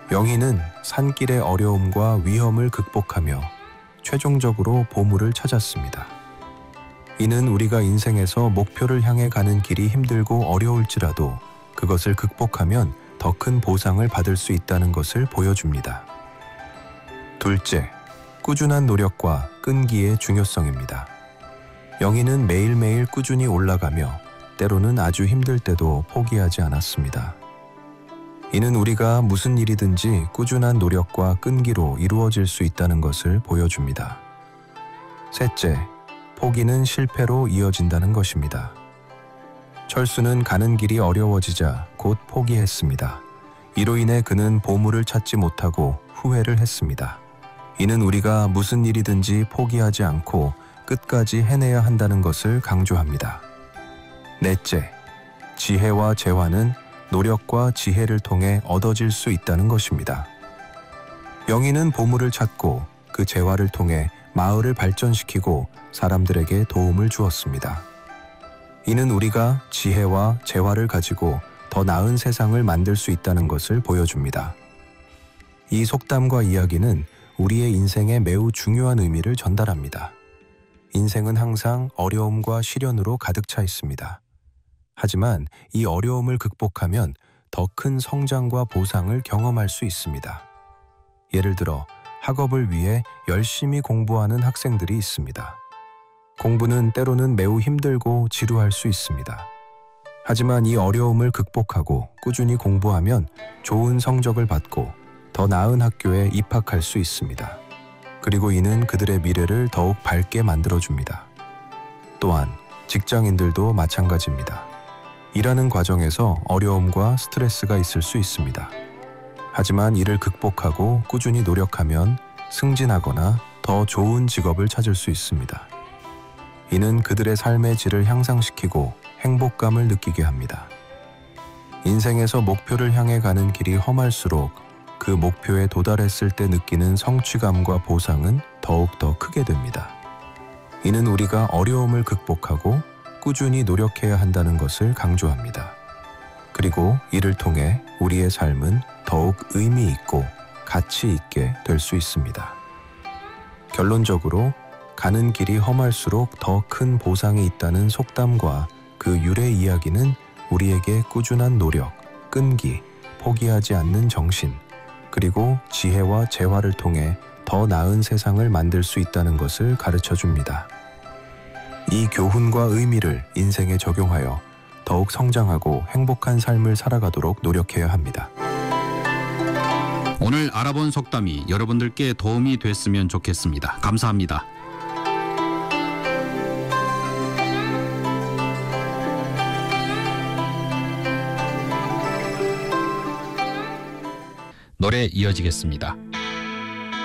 영희는 산길의 어려움과 위험을 극복하며 최종적으로 보물을 찾았습니다. 이는 우리가 인생에서 목표를 향해 가는 길이 힘들고 어려울지라도 그것을 극복하면 더 큰 보상을 받을 수 있다는 것을 보여줍니다. 둘째, 꾸준한 노력과 끈기의 중요성입니다. 영희는 매일매일 꾸준히 올라가며 때로는 아주 힘들 때도 포기하지 않았습니다. 이는 우리가 무슨 일이든지 꾸준한 노력과 끈기로 이루어질 수 있다는 것을 보여줍니다. 셋째, 포기는 실패로 이어진다는 것입니다. 철수는 가는 길이 어려워지자 곧 포기했습니다. 이로 인해 그는 보물을 찾지 못하고 후회를 했습니다. 이는 우리가 무슨 일이든지 포기하지 않고 끝까지 해내야 한다는 것을 강조합니다. 넷째, 지혜와 재화는 노력과 지혜를 통해 얻어질 수 있다는 것입니다. 영희는 보물을 찾고 그 재화를 통해 마을을 발전시키고 사람들에게 도움을 주었습니다. 이는 우리가 지혜와 재화를 가지고 더 나은 세상을 만들 수 있다는 것을 보여줍니다. 이 속담과 이야기는 우리의 인생에 매우 중요한 의미를 전달합니다. 인생은 항상 어려움과 시련으로 가득 차 있습니다. 하지만 이 어려움을 극복하면 더 큰 성장과 보상을 경험할 수 있습니다. 예를 들어 학업을 위해 열심히 공부하는 학생들이 있습니다. 공부는 때로는 매우 힘들고 지루할 수 있습니다. 하지만 이 어려움을 극복하고 꾸준히 공부하면 좋은 성적을 받고 더 나은 학교에 입학할 수 있습니다. 그리고 이는 그들의 미래를 더욱 밝게 만들어줍니다. 또한 직장인들도 마찬가지입니다. 일하는 과정에서 어려움과 스트레스가 있을 수 있습니다. 하지만 이를 극복하고 꾸준히 노력하면 승진하거나 더 좋은 직업을 찾을 수 있습니다. 이는 그들의 삶의 질을 향상시키고 행복감을 느끼게 합니다. 인생에서 목표를 향해 가는 길이 험할수록 그 목표에 도달했을 때 느끼는 성취감과 보상은 더욱 더 크게 됩니다. 이는 우리가 어려움을 극복하고 꾸준히 노력해야 한다는 것을 강조합니다. 그리고 이를 통해 우리의 삶은 더욱 의미 있고 가치 있게 될 수 있습니다. 결론적으로 가는 길이 험할수록 더 큰 보상이 있다는 속담과 그 유래 이야기는 우리에게 꾸준한 노력, 끈기, 포기하지 않는 정신, 그리고 지혜와 재화를 통해 더 나은 세상을 만들 수 있다는 것을 가르쳐 줍니다. 이 교훈과 의미를 인생에 적용하여 더욱 성장하고 행복한 삶을 살아가도록 노력해야 합니다. 오늘 알아본 속담이 여러분들께 도움이 됐으면 좋겠습니다. 감사합니다. 노래 이어지겠습니다.